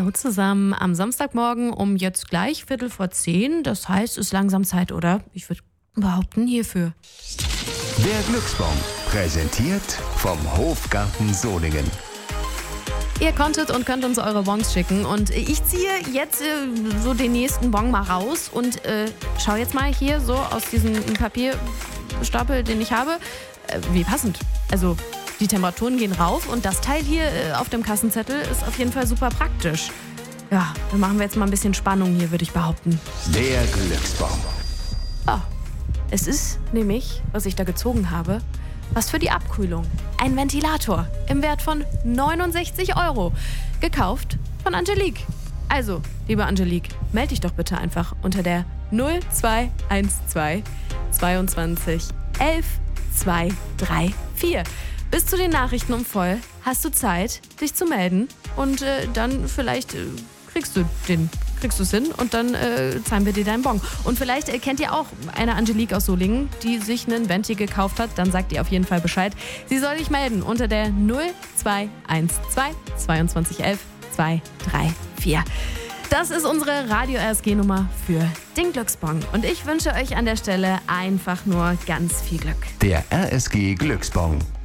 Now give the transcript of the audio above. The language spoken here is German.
Hallo zusammen. Am Samstagmorgen um jetzt gleich 9:15. Das heißt, es ist langsam Zeit, oder? Ich würde behaupten, hierfür. Der Glücksbon, präsentiert vom Hofgarten Solingen. Ihr konntet und könnt uns eure Bons schicken und ich ziehe jetzt so den nächsten Bon mal raus und schau jetzt mal hier so aus diesem Papierstapel, den ich habe. Wie passend. Also die Temperaturen gehen rauf und das Teil hier auf dem Kassenzettel ist auf jeden Fall super praktisch. Ja, dann machen wir jetzt mal ein bisschen Spannung hier, würde ich behaupten. Der Glücksbon. Ah, es ist nämlich, was ich da gezogen habe, was für die Abkühlung. Ein Ventilator im Wert von 69 €. Gekauft von Angelique. Also, liebe Angelique, melde dich doch bitte einfach unter der 0212 22 11 234. Bis zu den Nachrichten um voll hast du Zeit, dich zu melden und dann vielleicht kriegst du es hin und dann zahlen wir dir deinen Bon. Und vielleicht kennt ihr auch eine Angelique aus Solingen, die sich einen Venti gekauft hat. Dann sagt ihr auf jeden Fall Bescheid. Sie soll sich melden unter der 0212 22 11 234. Das ist unsere Radio-RSG-Nummer für den Glücksbon. Und ich wünsche euch an der Stelle einfach nur ganz viel Glück. Der RSG Glücksbon.